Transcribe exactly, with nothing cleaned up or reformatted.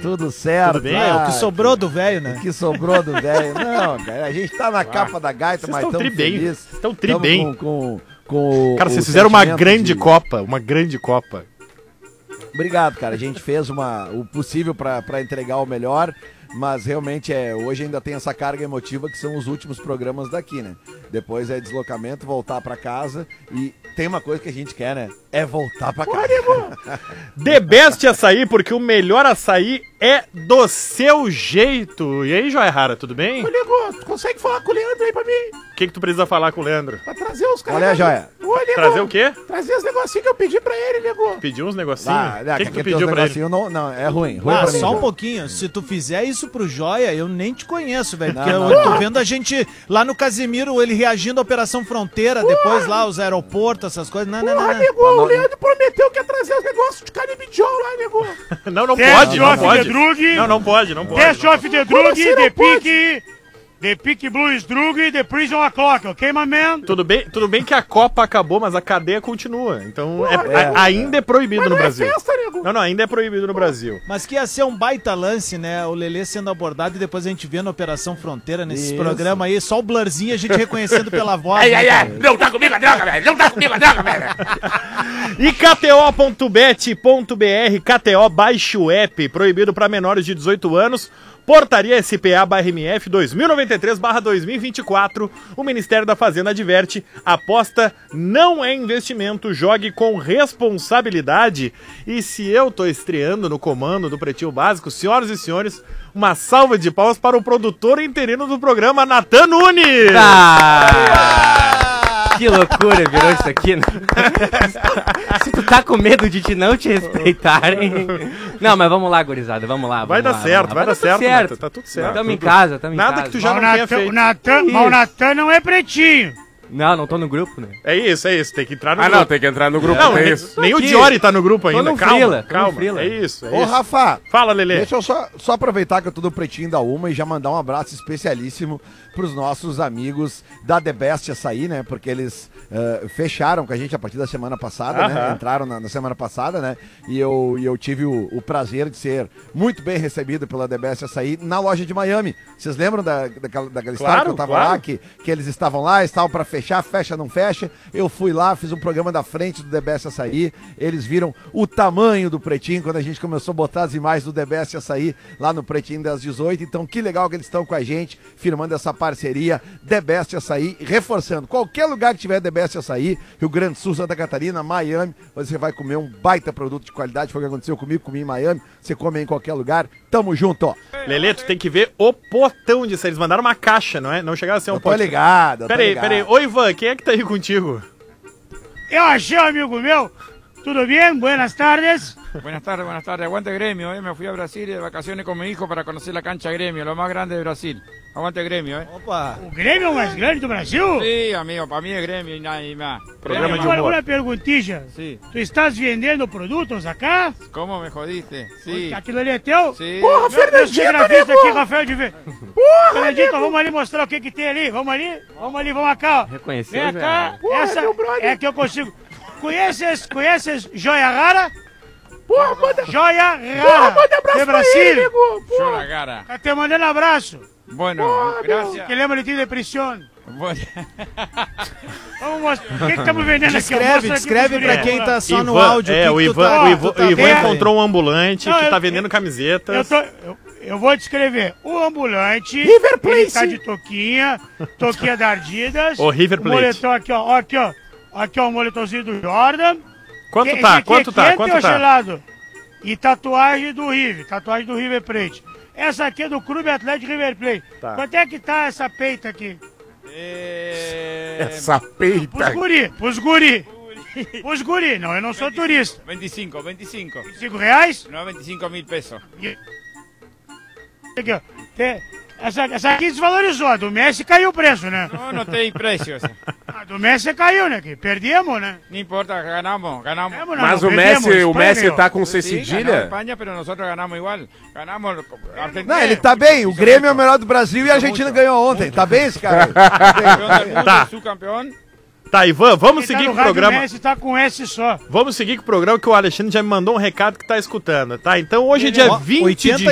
Tudo certo. Tudo bem? Ah, É, o que sobrou do velho, né? O que sobrou do velho. Não, cara, a gente tá na capa da gaita, Vocês mas estão estamos tri bem. felizes. Estão tri bem. Com, com, com Cara, o vocês fizeram uma sentimento grande de- Copa, uma grande Copa. Obrigado, cara. A gente fez uma, o possível pra pra entregar o melhor, mas realmente é, hoje ainda tem essa carga emotiva que são os últimos programas daqui, né? Depois é deslocamento, voltar pra casa e tem uma coisa que a gente quer, né? É voltar pra casa. The Best Açaí, porque o melhor açaí é do seu jeito. E aí, Joia Rara, tudo bem? Ô, Nego, tu consegue falar com o Leandro aí pra mim? O que que tu precisa falar com o Leandro? Pra trazer os caras. Olha a joia. Ô, Nego, Trazer o quê? Trazer os negocinhos que eu pedi pra ele, Nego. Pediu uns negocinhos? Ah, O que que tu aquele pediu teu pra ele? negocinho Não, não, é ruim. ruim Ah, pra mim, só um Joia. pouquinho. Se tu fizer isso pro Joia, eu nem te conheço, velho. Não, Porque não, eu não. tô vendo a gente lá no Casimiro, ele reagindo à Operação Fronteira, depois lá os aeroportos, essas coisas. Não, não, não. Porra, não. Nego, o Leandro prometeu que ia trazer os negócios de Canibijol lá, Nego. Não, não Test pode, não of pode. the drug. Não, não pode, não pode. Test of the Como drug, assim não the pode? pick, the pick blues drug, the prison o'clock, ok, my man? Tudo bem, tudo bem que a Copa acabou, mas a cadeia continua. Então, é- é. a- ainda é proibido Mas no não é Brasil. festa, Nego. Não, não, ainda é proibido no Brasil. Mas que ia ser um baita lance, né? O Lelê sendo abordado e depois a gente vendo a Operação Fronteira nesses Isso. programas aí, só o blurzinho a gente reconhecendo pela voz. Ai, né, ai, ai. cara? Não tá comigo a droga, velho. Não tá comigo a droga, velho. E K T O ponto bet ponto B R, K T O, baixe o app, proibido para menores de dezoito anos, portaria S P A barra M F dois mil e noventa e três barra dois mil e vinte e quatro, o Ministério da Fazenda adverte, aposta não é investimento, jogue com responsabilidade. E se eu tô estreando no comando do Pretinho Básico, senhoras e senhores, uma salva de palmas para o produtor interino do programa, Natan Nunes! Ah, que loucura virou isso aqui, né? Se tu tá com medo de te não te respeitarem. Não, mas vamos lá, gurizada, vamos lá. Vai vamos dar lá, certo, vamos lá. vai dar tudo certo, certo. Natan, tá tudo certo. Tamo em Tudo- casa, tamo em Nada casa. que tu já Mas não o tenha Natan, feito. o Natan, Isso. mas o Natan não é pretinho. Não, não tô no grupo, né? É isso, é isso, tem que entrar no Ah, grupo. não, tem que entrar no grupo, Não, é nem, isso. nem o Aqui. Diori tá no grupo Tô ainda. no Calma, frila, tô no calma. frila. É isso, é Ô, isso. Rafa, Fala, Lelê. deixa eu só, só aproveitar que eu tô do Pretinho da Uma e já mandar um abraço especialíssimo pros nossos amigos da The Best Açaí, né? Porque eles eh, fecharam com a gente a partir da semana passada, né? Aham. Entraram na, na semana passada, né? E eu, e eu tive o, o prazer de ser muito bem recebido pela The Best Açaí na loja de Miami. Vocês lembram da, daquela, daquela história Claro, que eu tava claro. lá, que, que eles estavam lá, estavam pra fechar, fecha, não fecha. Eu fui lá, fiz um programa da frente do The Best Açaí. Eles viram o tamanho do Pretinho quando a gente começou a botar as imagens do The Best Açaí lá no Pretinho das dezoito. Então, que legal que eles estão com a gente, firmando essa parceria The Best Açaí, reforçando, qualquer lugar que tiver The Best Açaí, Rio Grande do Sul, Santa Catarina, Miami, você vai comer um baita produto de qualidade. Foi o que aconteceu comigo, comi em Miami, você come em qualquer lugar. Tamo junto, ó. Lelê, tu tem que ver o potão disso. Eles mandaram uma caixa, não é? Não chegaram a ser um Eu tô pote. ligado, eu tô Peraí, ligado. peraí. Oi, Ivan, quem é que tá aí contigo? Eu achei, amigo meu. Tudo bem? Buenas tardes. Buenas tardes, buenas tardes. Aguante Gremio, eh. Me fui a Brasil de vacaciones con mi hijo para conocer la cancha Gremio, lo más grande de Brasil. Aguante Gremio, eh. Opa! O Grêmio é o mais grande do Brasil? Sí, amigo, para mí es Gremio y nada y más. Programa de Agora, humor. uma perguntinha. Sí. Tu estás vendendo produtos acá? ¿Cómo me jodiste? Sí. Aquilo ali é teu? Sí. Porra, Fernandito, cinegrafista aqui, Rafael de Ver. Porra, Fernandito, vamos ali mostrar o que que tem ali. Vamos ali, vamos ali, vamos cá. ó. Reconheceu, Vem cá, já? Porra, essa meu brother. é que eu consigo. Conheces, conheces Joia Rara? Porra, manda, Joia porra, Rara. manda abraço de pra Brasil. ele, Nego. Yo Porra. la cara. Tá te mandando abraço. Bueno, Porra, gracias. Que lembra de ti de prisão. Bueno. Vamos mostrar. O que que estamos vendendo aqui? Descreve, Mostra aqui descreve pros pra guri. quem tá só no Ivan, áudio. É, que o que tu Ivan, tá- o Ivan, tu tá o Ivan vendo. encontrou um ambulante Não, que eu- tá vendendo Eu, camisetas. tô, eu, eu vou descrever. O ambulante. River Plate. Ele tá de toquinha. Toquinha da Adidas. O River O Plate. moletom aqui, ó. Aqui, ó. Aqui, ó, o moletomzinho do Jordan. Quanto Que- esse tá? aqui Quanto é tá? quente Quanto ou tá? gelado? E tatuagem do River. Tatuagem do River Plate. Essa aqui é do Clube Atlético River Plate. Tá. Quanto é que tá essa peita aqui? Eh, Essa Pros peita. guri, pros guri. Pros guri, não, eu não sou turista. veinticinco, veinticinco. Cinco reais? No, veinticinco mil pesos. Aqui, ó. Tem- Essa, essa aqui desvalorizou, a do Messi caiu o preço, né? No, no tem precios. A do Messi caiu, né? Que perdemos, né? No importa, ganamos, ganamos. Ganamos, não, Mas não, o perdemos, Messi, o Espanha Messi ganhou. tá com C Sí, ganó cedilha? España, pero nosotros ganamos igual. Ganamos Argentina. Não, ele tá bem. O Grêmio é o melhor do Brasil e a Argentina ganhou ontem. Tá bem esse cara? Campeón del mundo, Tá. subcampeón. Tá, Ivan, vamos Quem tá seguir no com o rádio programa. Messi tá com S só. Vamos seguir com o programa que o Alexandre já me mandou um recado que tá escutando, tá? Então hoje é dia Ó, vinte oitenta de